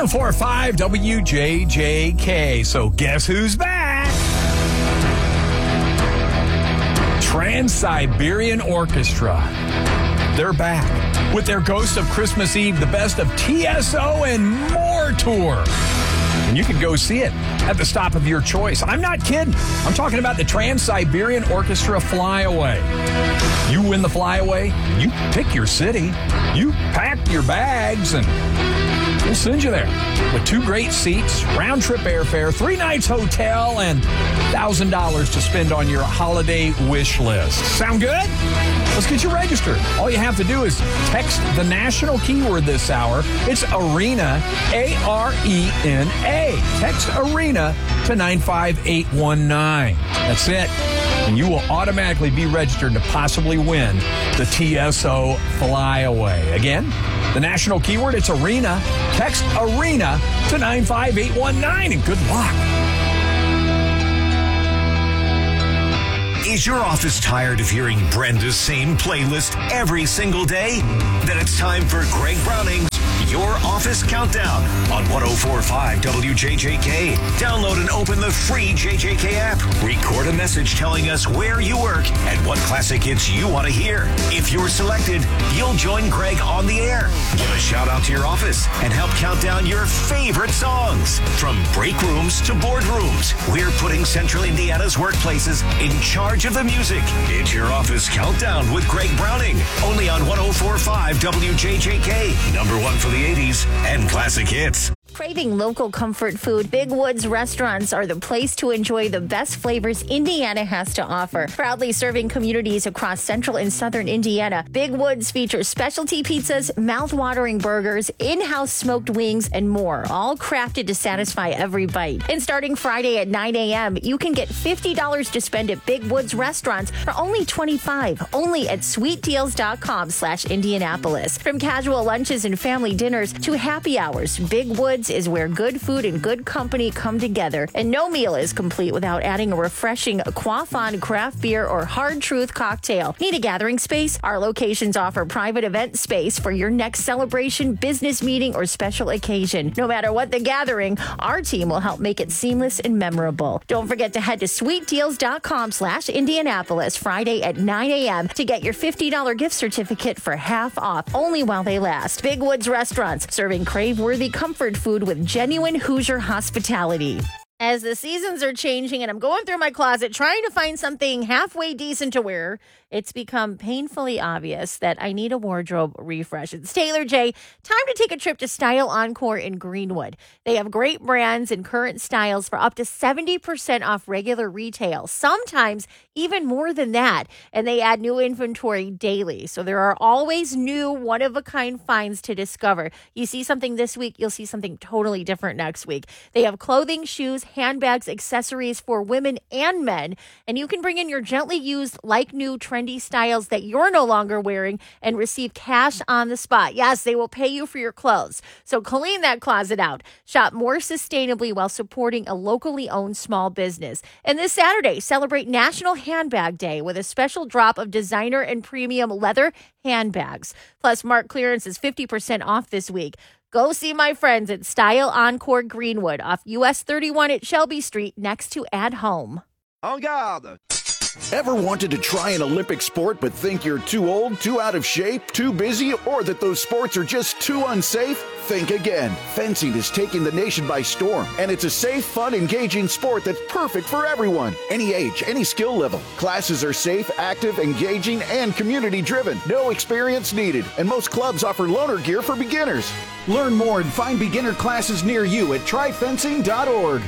1045 WJJK. So guess who's back? Trans-Siberian Orchestra. They're back with their Ghost of Christmas Eve, the Best of TSO and More tour. And you can go see it at the stop of your choice. I'm not kidding. I'm talking about the Trans-Siberian Orchestra Flyaway. You win the Flyaway, you pick your city, you pack your bags, and we'll send you there with 2 great seats, round-trip airfare, 3 nights hotel, and $1,000 to spend on your holiday wish list. Sound good? Let's get you registered. All you have to do is text the national keyword this hour. It's ARENA, ARENA. Text ARENA to 95819. That's it. And you will automatically be registered to possibly win the TSO Flyaway. Again, the national keyword, it's ARENA. Text ARENA to 95819, and good luck. Is your office tired of hearing Brenda's same playlist every single day? Then it's time for Greg Browning's Your Office Countdown on 104.5 WJJK. Download and open the free JJK app. Record a message telling us where you work and what classic hits you want to hear. If you're selected, you'll join Greg on the air. Give a shout out to your office and help count down your favorite songs. From break rooms to boardrooms, we're putting Central Indiana's workplaces in charge of the music. It's Your Office Countdown with Greg Browning, only on 104.5 WJJK. Number 1 for the 80s and classic hits. Craving local comfort food? Big Woods restaurants are the place to enjoy the best flavors Indiana has to offer. Proudly serving communities across central and southern Indiana, Big Woods features specialty pizzas, mouth-watering burgers, in-house smoked wings, and more, all crafted to satisfy every bite. And starting Friday at 9 a.m., you can get $50 to spend at Big Woods restaurants for only $25, only at sweetdeals.com/Indianapolis. From casual lunches and family dinners to happy hours, Big Woods is where good food and good company come together, and no meal is complete without adding a refreshing Quaffon craft beer or Hard Truth cocktail. Need a gathering space? Our locations offer private event space for your next celebration, business meeting, or special occasion. No matter what the gathering, our team will help make it seamless and memorable. Don't forget to head to sweetdeals.com/Indianapolis Friday at 9 a.m. to get your $50 gift certificate for half off, only while they last. Big Woods Restaurants, serving crave-worthy comfort food with genuine Hoosier hospitality. As the seasons are changing and I'm going through my closet trying to find something halfway decent to wear, it's become painfully obvious that I need a wardrobe refresh. It's Taylor J. Time to take a trip to Style Encore in Greenwood. They have great brands and current styles for up to 70% off regular retail, sometimes even more than that. And they add new inventory daily. So there are always new one-of-a-kind finds to discover. You see something this week, you'll see something totally different next week. They have clothing, shoes, handbags, accessories for women and men. And you can bring in your gently used, like new, trendy styles that you're no longer wearing and receive cash on the spot. Yes, they will pay you for your clothes. So clean that closet out. Shop more sustainably while supporting a locally owned small business. And this Saturday, celebrate National Handbag Day with a special drop of designer and premium leather handbags. Plus, Mark clearance is 50% off this week. Go see my friends at Style Encore Greenwood off US 31 at Shelby Street next to At Home. En garde! Ever wanted to try an Olympic sport but think you're too old, too out of shape, too busy, or that those sports are just too unsafe? Think again. Fencing is taking the nation by storm, and it's a safe, fun, engaging sport that's perfect for everyone. Any age, any skill level. Classes are safe, active, engaging, and community-driven. No experience needed, and most clubs offer loaner gear for beginners. Learn more and find beginner classes near you at tryfencing.org.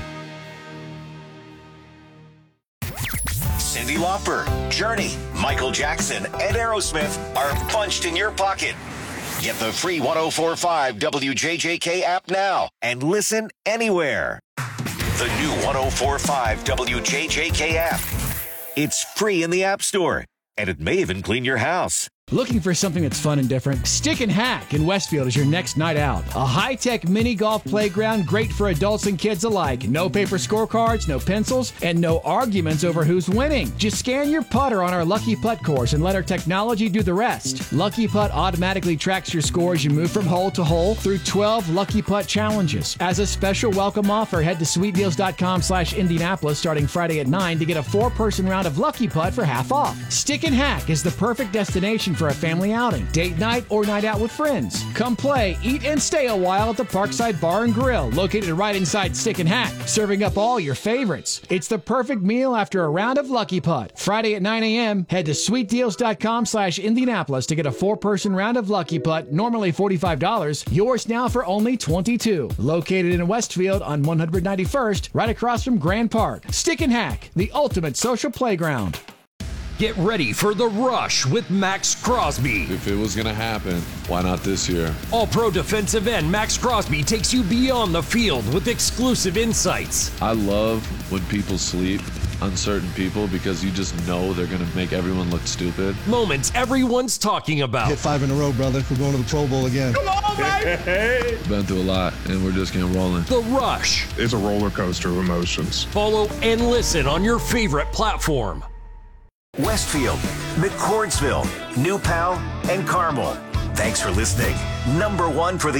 Cyndi Lauper, Journey, Michael Jackson, and Aerosmith are bunched in your pocket. Get the free 104.5 WJJK app now and listen anywhere. The new 104.5 WJJK app. It's free in the App Store, and it may even clean your house. Looking for something that's fun and different? Stick and Hack in Westfield is your next night out. A high-tech mini golf playground great for adults and kids alike. No paper scorecards, no pencils, and no arguments over who's winning. Just scan your putter on our Lucky Putt course and let our technology do the rest. Lucky Putt automatically tracks your score as you move from hole to hole through 12 Lucky Putt challenges. As a special welcome offer, head to sweetdeals.com/Indianapolis starting Friday at 9 to get a 4-person round of Lucky Putt for half off. Stick and Hack is the perfect destination for a family outing, date night, or night out with friends. Come play, eat, and stay a while at the Parkside Bar and Grill, located right inside Stick and Hack, serving up all your favorites. It's the perfect meal after a round of Lucky Putt. Friday at 9 a.m., head to sweetdeals.com/Indianapolis to get a 4-person round of Lucky Putt, normally $45. Yours now for only $22. Located in Westfield on 191st, right across from Grand Park. Stick and Hack, the ultimate social playground. Get ready for The Rush with Max Crosby. If it was going to happen, why not this year? All-Pro defensive end Max Crosby takes you beyond the field with exclusive insights. I love when people sleep on certain people because you just know they're going to make everyone look stupid. Moments everyone's talking about. Hit 5 in a row, brother. We're going to the Pro Bowl again. Come on, baby! Been through a lot, and we're just getting rolling. The Rush. It's a roller coaster of emotions. Follow and listen on your favorite platform. Westfield, McCordsville, New Pal, and Carmel. Thanks for listening. #1 for the